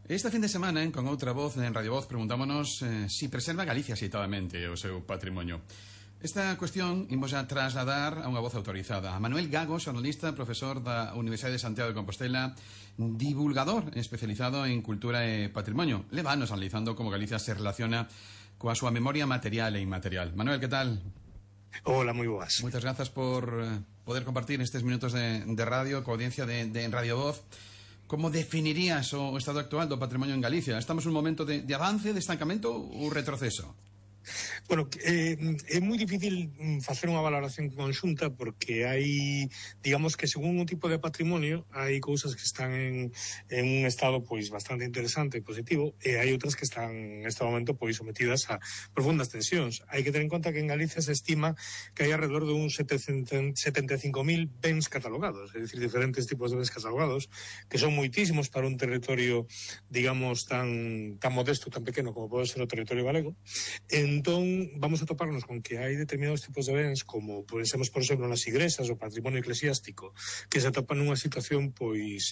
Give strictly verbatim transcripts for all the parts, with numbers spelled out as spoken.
Esta fin de semana, con outra voz en Radio Voz, preguntámonos eh, si preserva Galicia xeitadamente o seu patrimonio. Esta cuestión imos a trasladar a unha voz autorizada. A Manuel Gago, xornalista, profesor da Universidade de Santiago de Compostela, divulgador especializado en cultura e patrimonio. Leva anos analizando como Galicia se relaciona coa súa memoria material e inmaterial. Manuel, que tal? Hola, moi boas. Moitas grazas por eh, poder compartir estes minutos de, de radio coa audiencia de, de Radio Voz. Como definirías o estado actual do patrimonio en Galicia? Estamos nun momento de, de avance, de estancamento ou retroceso? Bueno, eh, é moi difícil facer unha valoración conxunta porque hai, digamos que según un tipo de patrimonio hai cousas que están en, en un estado pois bastante interesante e positivo e hai outras que están neste momento pois sometidas a profundas tensións. Hai que ter en conta que en Galicia se estima que hai alrededor de uns setenta e cinco mil bens catalogados, é dicir, diferentes tipos de bens catalogados que son moitísimos para un territorio, digamos, tan, tan modesto, tan pequeno como pode ser o territorio galego. En Entón, vamos a toparnos con que hai determinados tipos de bens, como pensemos, por exemplo, nas igrexas, o patrimonio eclesiástico, que se atopan nunha situación, pois,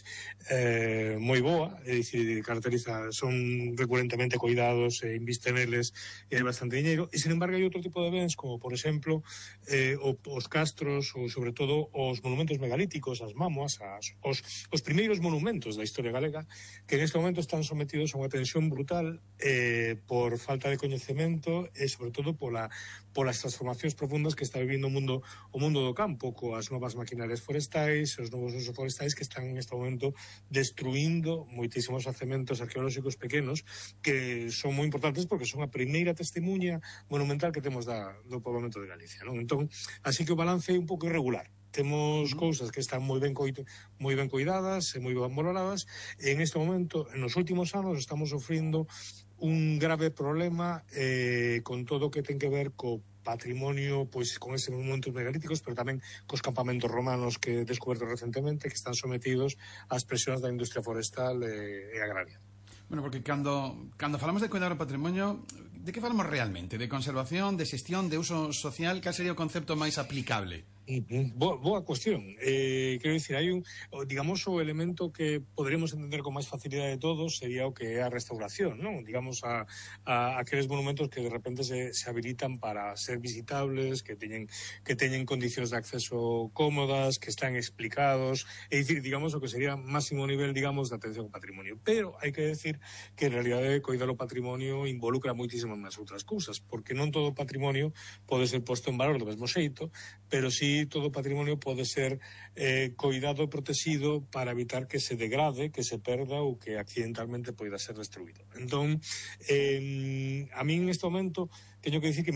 eh, moi boa, é dicir, caracteriza, son recurentemente cuidados, e invisten neles, e hai bastante diñeiro, e, sin embargo, hai outro tipo de bens, como, por exemplo, eh, os castros, ou, sobre todo, os monumentos megalíticos, as mamoas, as, os, os primeiros monumentos da historia galega, que en este momento están sometidos a unha tensión brutal eh, por falta de coñecemento e sobre todo pola, polas transformacións profundas que está vivindo o mundo o mundo do campo, coas novas maquinarias forestais, os novos usos forestais que están en este momento destruindo moitísimos yacementos arqueolóxicos pequenos que son moi importantes porque son a primeira testemunha monumental que temos da, do poboamento de Galicia, non? Entón, así que o balance é un pouco irregular. Temos cousas que están moi ben coito, moi ben cuidadas e moi ben valoradas e en este momento, en os últimos anos, estamos sofrindo un grave problema eh, con todo o que ten que ver co patrimonio, pois con eses monumentos megalíticos, pero tamén cos campamentos romanos que he descoberto recentemente, que están sometidos ás presións da industria forestal e, e agraria. Bueno, porque cando, cando falamos de cuidar o patrimonio, de que falamos realmente? De conservación, de xestión, de uso social? Cal sería o concepto máis aplicable? Uh-huh. Boa, boa cuestión. Eh, quero dicir, hai un, digamos, o elemento que poderíamos entender con máis facilidade de todos sería o que é a restauración, non? Digamos, a, a aqueles monumentos que de repente se, se habilitan para ser visitables, que teñen que teñen condicións de acceso cómodas, que están explicados, é dicir, digamos, o que sería máximo nivel, digamos, de atención ao patrimonio. Pero hai que decir que en realidade coidar o patrimonio involucra moitísimas máis outras cousas, porque non todo o patrimonio pode ser posto en valor do mesmo xeito, pero si todo o patrimonio pode ser eh, coidado e protegido para evitar que se degrade, que se perda ou que accidentalmente poida ser destruído. Entón, eh, a min neste momento teño que dicir que